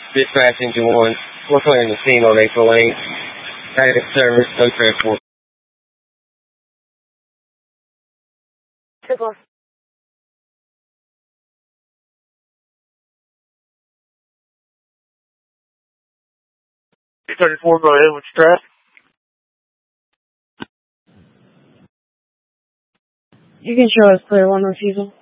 Dispatch engine 1. We're clearing the scene on April 8th. Active service, no transport. Good luck. 34, go ahead with your traffic. You can show us clear one refusal.